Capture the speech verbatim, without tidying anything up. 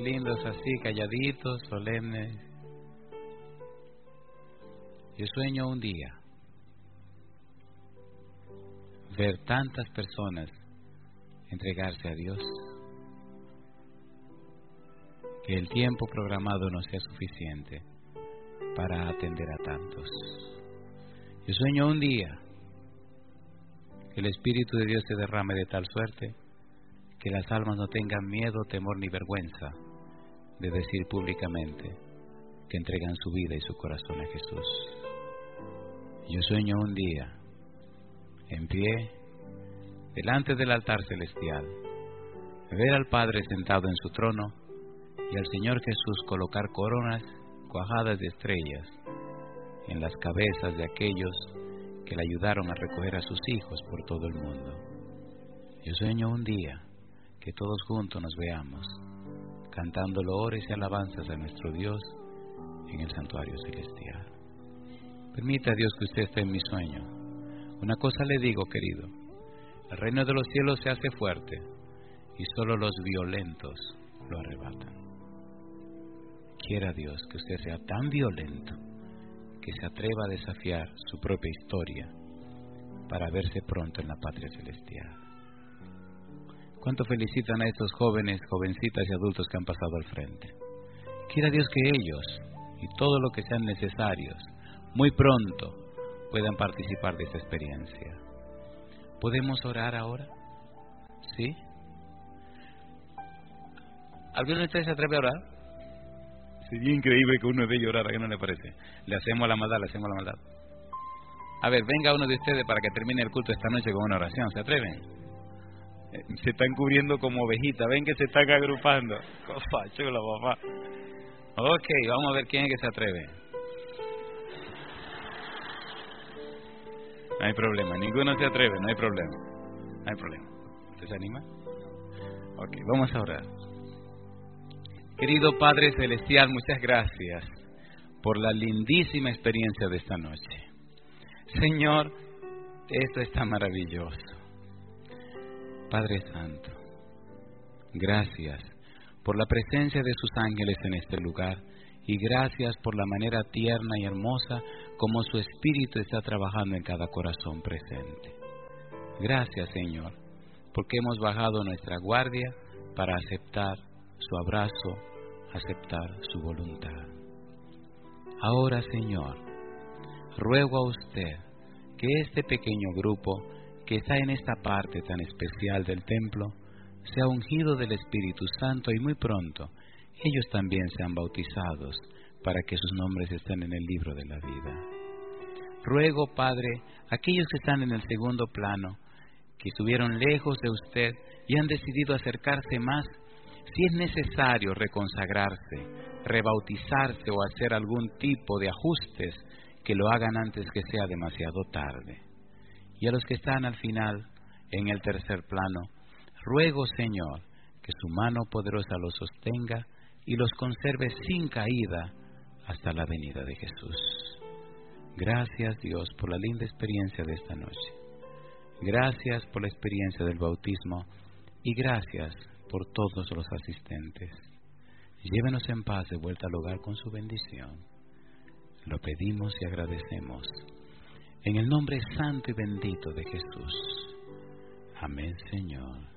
lindos así, calladitos, solemnes. Yo sueño un día ver tantas personas entregarse a Dios, que el tiempo programado no sea suficiente para atender a tantos. Yo sueño un día que el Espíritu de Dios se derrame de tal suerte que las almas no tengan miedo, temor ni vergüenza de decir públicamente que entregan su vida y su corazón a Jesús. Yo sueño un día en pie delante del altar celestial, ver al Padre sentado en su trono y al Señor Jesús colocar coronas cuajadas de estrellas en las cabezas de aquellos que le ayudaron a recoger a sus hijos por todo el mundo. Yo sueño un día que todos juntos nos veamos cantando loores y alabanzas a nuestro Dios en el santuario celestial. Permita a Dios que usted esté en mi sueño. Una cosa le digo, querido: el reino de los cielos se hace fuerte y solo los violentos lo arrebatan. Quiera Dios que usted sea tan violento que se atreva a desafiar su propia historia para verse pronto en la patria celestial. ¿Cuánto felicitan a estos jóvenes, jovencitas y adultos que han pasado al frente? Quiera Dios que ellos y todo lo que sean necesarios muy pronto puedan participar de esta experiencia. ¿Podemos orar ahora? ¿Sí? ¿Alguno de ustedes se atreve a orar? Sería increíble que uno de ellos orara, ¿qué no le parece? Le hacemos la maldad, le hacemos la maldad. A ver, venga uno de ustedes para que termine el culto esta noche con una oración. ¿Se atreven? Eh, se están cubriendo como ovejitas. Ven que se están agrupando. Cofa, chula, papá. Ok, vamos a ver quién es que se atreve. No hay problema, ninguno se atreve, no hay problema. No hay problema. ¿Usted se anima? Ok, vamos a orar. Querido Padre Celestial, muchas gracias por la lindísima experiencia de esta noche. Señor, esto está maravilloso. Padre Santo, gracias por la presencia de sus ángeles en este lugar y gracias por la manera tierna y hermosa como su Espíritu está trabajando en cada corazón presente. Gracias, Señor, porque hemos bajado nuestra guardia para aceptar su abrazo, aceptar su voluntad. Ahora, Señor, ruego a usted que este pequeño grupo que está en esta parte tan especial del templo sea ungido del Espíritu Santo y muy pronto ellos también sean bautizados para que sus nombres estén en el libro de la vida. Ruego, Padre, a aquellos que están en el segundo plano, que estuvieron lejos de usted y han decidido acercarse más, si es necesario reconsagrarse, rebautizarse o hacer algún tipo de ajustes, que lo hagan antes que sea demasiado tarde. Y a los que están al final, en el tercer plano, ruego, Señor, que su mano poderosa los sostenga y los conserve sin caída hasta la venida de Jesús. Gracias, Dios, por la linda experiencia de esta noche. Gracias por la experiencia del bautismo y gracias por todos los asistentes. Llévenos en paz de vuelta al hogar con su bendición. Lo pedimos y agradecemos en el nombre santo y bendito de Jesús. Amén, Señor.